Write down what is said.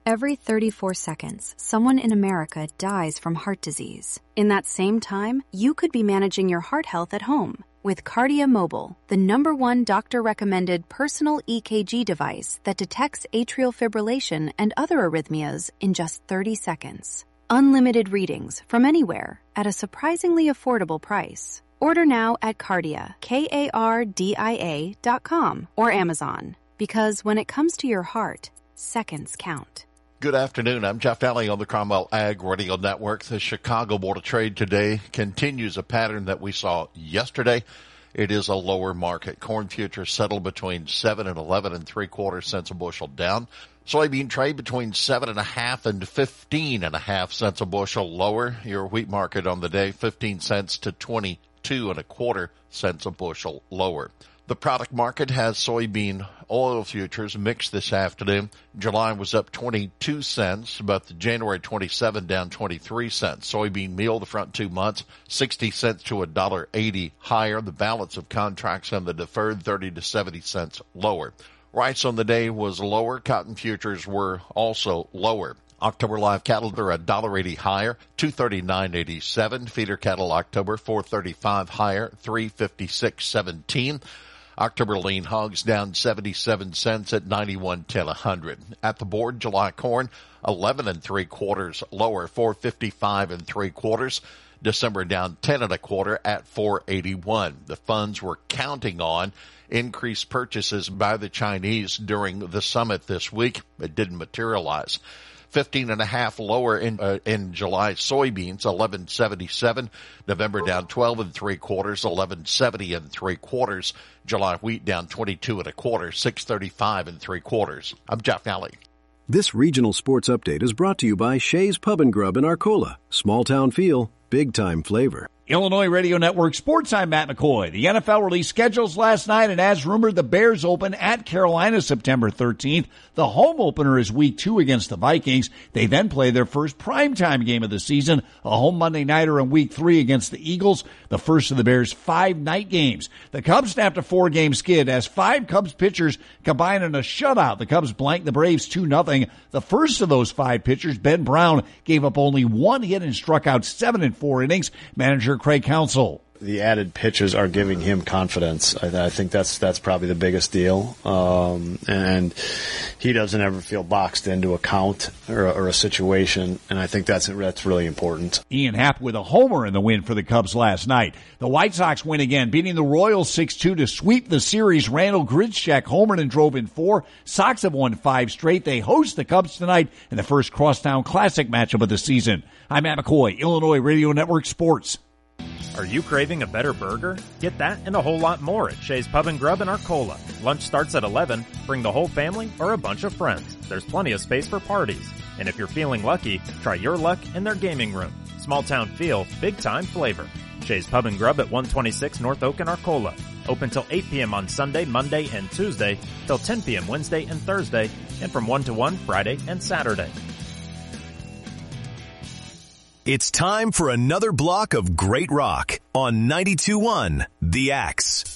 Every 34 seconds, someone in America dies from heart disease. In that same time, you could be managing your heart health at home with Kardia Mobile, the #1 doctor-recommended personal EKG device that detects atrial fibrillation and other arrhythmias in just 30 seconds. Unlimited readings from anywhere at a surprisingly affordable price. Order now at Kardia, KARDIA.com or Amazon. Because when it comes to your heart, seconds count. Good afternoon. I'm Jeff Daly on the Cromwell Ag Radio Network. The Chicago Board of Trade today continues a pattern that we saw yesterday. It is a lower market. Corn futures settled between 7 and 11 3/4 cents a bushel down. Soybean trade between 7.5 and 15.5 cents a bushel lower. Your wheat market on the day, 15 cents to 22.25 cents a bushel lower. The product market has soybean oil futures mixed this afternoon. July was up 22 cents, but the January 27 down 23 cents. Soybean meal the front 2 months, 60 cents to $1.80 higher. The balance of contracts on the deferred 30 to 70 cents lower. Rice on the day was lower. Cotton futures were also lower. October live cattle are $1.80 higher, 239.87. Feeder cattle October 435 higher, 356.17. October lean hogs down 77 cents at 91.10 a hundred. At the board, July corn 11 3/4 lower, 455 3/4. December down 10 1/4 at 481. The funds were counting on increased purchases by the Chinese during the summit this week. It didn't materialize. 15.5 lower in July soybeans, 11.77. November down 12 3/4, 11.70 3/4. July wheat down 22 1/4, 6.35 3/4. I'm Jeff Daly. This regional sports update is brought to you by Shea's Pub and Grub in Arcola. Small town feel, big time flavor. Illinois Radio Network Sports, I'm Matt McCoy. The NFL released schedules last night, and as rumored, the Bears open at Carolina September 13th. The home opener is Week 2 against the Vikings. They then play their first primetime game of the season, a home Monday nighter in Week 3 against the Eagles, the first of the Bears' 5 night games. The Cubs snapped a 4-game skid as 5 Cubs pitchers combined in a shutout. The Cubs blanked the Braves 2-0. The first of those 5 pitchers, Ben Brown, gave up only 1 hit and struck out 7 in 4 innings. Manager Craig Counsell. The added pitches are giving him confidence. I think that's probably the biggest deal. And he doesn't ever feel boxed into a count or a situation, and I think that's really important. Ian Happ with a homer in the win for the Cubs last night. The White Sox win again, beating the Royals 6-2 to sweep the series. Randall Grichuk homered and drove in 4. Sox have won 5 straight. They host the Cubs tonight in the first Crosstown Classic matchup of the season. I'm Matt McCoy, Illinois Radio Network Sports. Are you craving a better burger? Get that and a whole lot more at Shea's Pub and Grub in Arcola. Lunch starts at 11. Bring the whole family or a bunch of friends. There's plenty of space for parties. And if you're feeling lucky, try your luck in their gaming room. Small town feel, big time flavor. Shea's Pub and Grub at 126 North Oak in Arcola. Open till 8 p.m. on Sunday, Monday, and Tuesday, till 10 p.m. Wednesday and Thursday, and from 1 to 1 Friday and Saturday. It's time for another block of great rock on 92.1 The Axe.